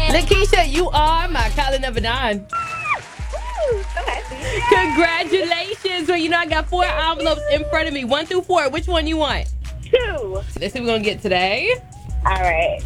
Lakeisha, you are my caller number 9. Okay. Congratulations. Well, I got 4 envelopes in front of me. 1 through 4. Which one you want? 2. Let's see what we're going to get today. All right.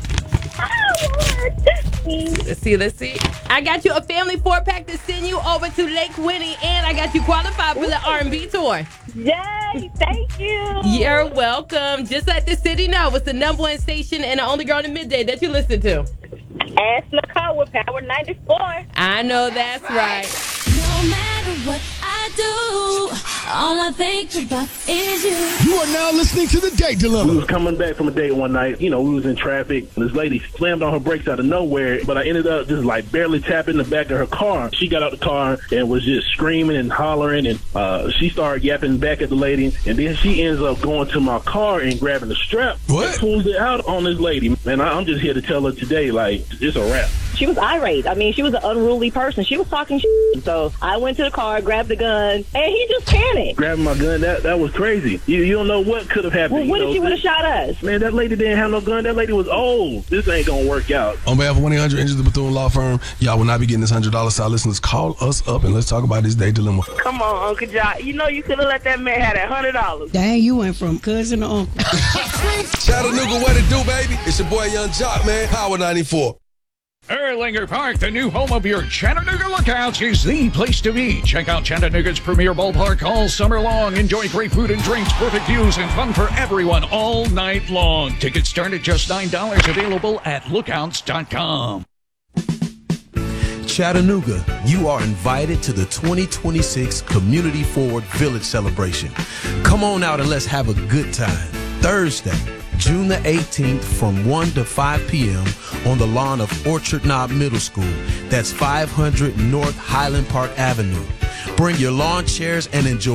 Let's see. I got you a family 4-pack to send you over to Lake Winnie, and I got you qualified for the R&B tour. Yay, thank you. You're welcome. Just let the city know it's the number 1 station and the only girl in midday that you listen to. Ask Nicole with Power 94. I know that's right. No matter what I do, all I think about is you. You are now listening to The Date Dilemma. We was coming back from a date one night. We was in traffic. This lady slammed on her brakes out of nowhere, but I ended up just like barely tapping the back of her car. She got out the car and was just screaming and hollering, and she started yapping back at the lady, and then she ends up going to my car and grabbing the strap. What? And pulls it out on this lady. And I'm just here to tell her today, like, it's a wrap. She was irate. I mean, she was an unruly person. She was talking shit. So I went to the car, grabbed the gun, and he just panicked. Grabbing my gun, that was crazy. You don't know what could have happened. Well, what if she would have shot us? Man, that lady didn't have no gun. That lady was old. This ain't gonna work out. On behalf of 1-800-INJURED, the Bethune Law Firm, y'all will not be getting this $100. So listeners, call us up and let's talk about this Date Dilemma. Come on, Uncle John. You know you could have let that man have that $100. Dang, you went from cousin to uncle. Chattanooga, what it do, baby? It's your boy Young Jock, man. Power 94. Erlanger Park, the new home of your Chattanooga Lookouts, is the place to be. Check out Chattanooga's premier ballpark all summer long. Enjoy great food and drinks, perfect views, and fun for everyone all night long. Tickets start at just $9, available at lookouts.com. Chattanooga, you are invited to the 2026 Community Forward Village Celebration. Come on out and let's have a good time. Thursday, June the 18th from 1 to 5 p.m. on the lawn of Orchard Knob Middle School. That's 500 North Highland Park Avenue. Bring your lawn chairs and enjoy